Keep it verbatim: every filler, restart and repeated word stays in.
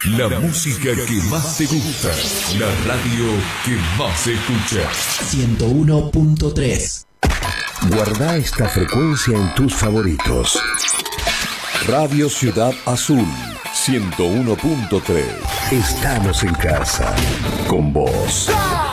La música que más te gusta. La radio que más se escucha. ciento uno punto tres. Guarda esta frecuencia en tus favoritos. Radio Ciudad Azul, ciento uno punto tres. Estamos en casa con vos.